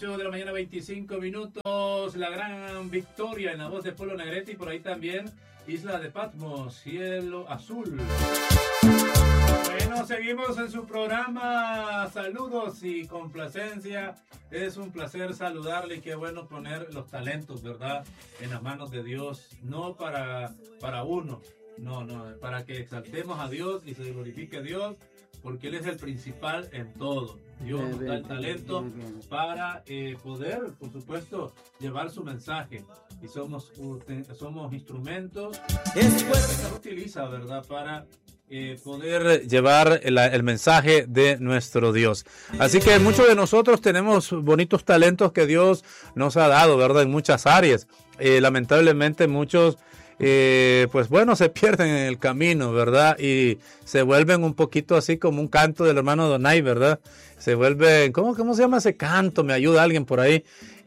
8 de la mañana, 25 minutos. La gran victoria en la voz de Polo Negrete y por ahí también Isla de Patmos, Cielo Azul. Bueno, seguimos en su programa. Saludos y complacencia. Es un placer saludarle y qué bueno poner los talentos, ¿verdad? En las manos de Dios. No para uno. No, para que exaltemos a Dios y se glorifique a Dios, porque Él es el principal en todo. Dios nos da el talento para poder, por supuesto, llevar su mensaje. Y somos instrumentos que se utiliza, ¿verdad? Para poder llevar el mensaje de nuestro Dios. Así que muchos de nosotros tenemos bonitos talentos que Dios nos ha dado, ¿verdad? En muchas áreas. Lamentablemente muchos pues bueno, se pierden en el camino, ¿verdad? Y se vuelven un poquito así como un canto del hermano Donay, ¿verdad? Se vuelven, ¿cómo se llama ese canto? Me ayuda alguien por ahí.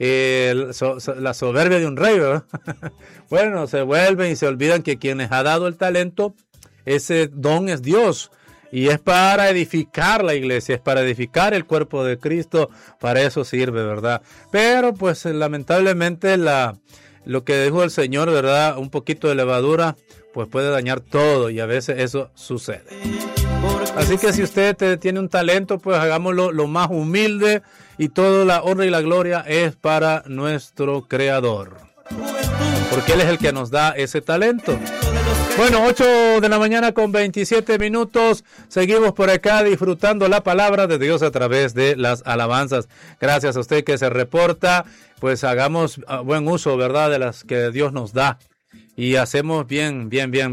La soberbia de un rey, ¿verdad? Bueno, se vuelven y se olvidan que quien les ha dado el talento, ese don es Dios. Y es para edificar la iglesia, es para edificar el cuerpo de Cristo, para eso sirve, ¿verdad? Pero pues lamentablemente lo que dijo el Señor, ¿verdad? Un poquito de levadura, pues puede dañar todo y a veces eso sucede. Así que si usted tiene un talento, pues hagámoslo lo más humilde y toda la honra y la gloria es para nuestro Creador. Porque Él es el que nos da ese talento. Bueno, 8 de la mañana con 27 minutos. Seguimos por acá disfrutando la palabra de Dios a través de las alabanzas. Gracias a usted que se reporta. Pues hagamos buen uso, ¿verdad? De las que Dios nos da. Y hacemos bien.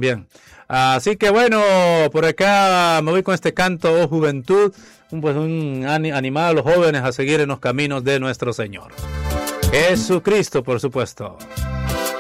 Así que bueno, por acá me voy con este canto, oh juventud. Un animar a los jóvenes a seguir en los caminos de nuestro Señor. Jesucristo, por supuesto.